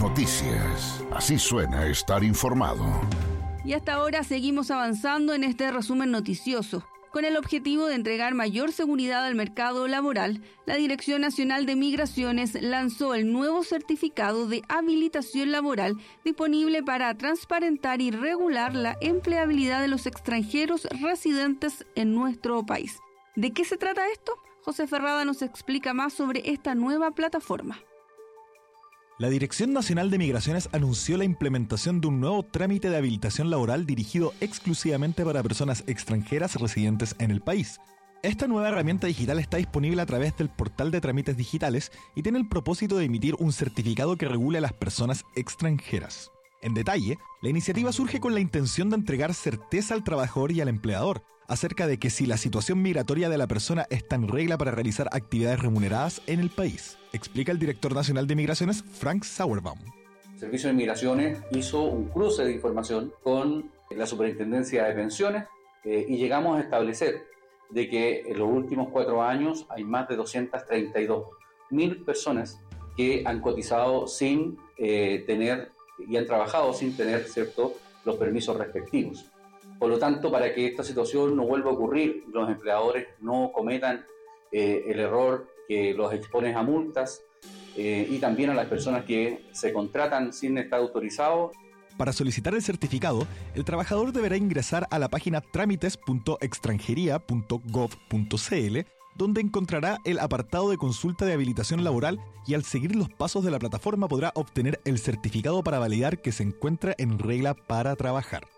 noticias. Así suena estar informado. Y hasta ahora seguimos avanzando en este resumen noticioso. Con el objetivo de entregar mayor seguridad al mercado laboral, la Dirección Nacional de Migraciones lanzó el nuevo certificado de habilitación laboral disponible para transparentar y regular la empleabilidad de los extranjeros residentes en nuestro país. ¿De qué se trata esto? José Ferrada nos explica más sobre esta nueva plataforma. La Dirección Nacional de Migraciones anunció la implementación de un nuevo trámite de habilitación laboral dirigido exclusivamente para personas extranjeras residentes en el país. Esta nueva herramienta digital está disponible a través del portal de trámites digitales y tiene el propósito de emitir un certificado que regule a las personas extranjeras. En detalle, la iniciativa surge con la intención de entregar certeza al trabajador y al empleador acerca de que si la situación migratoria de la persona está en regla para realizar actividades remuneradas en el país, explica el director nacional de Migraciones, Frank Sauerbaum. El Servicio de Migraciones hizo un cruce de información con la Superintendencia de Pensiones y llegamos a establecer de que en los últimos 4 años hay más de 232.000 personas que han cotizado sin tener y han trabajado sin tener, ¿cierto?, los permisos respectivos. Por lo tanto, para que esta situación no vuelva a ocurrir, los empleadores no cometan el error que los expone a multas y también a las personas que se contratan sin estar autorizados. Para solicitar el certificado, el trabajador deberá ingresar a la página trámites.extranjería.gov.cl, donde encontrará el apartado de consulta de habilitación laboral y al seguir los pasos de la plataforma podrá obtener el certificado para validar que se encuentra en regla para trabajar.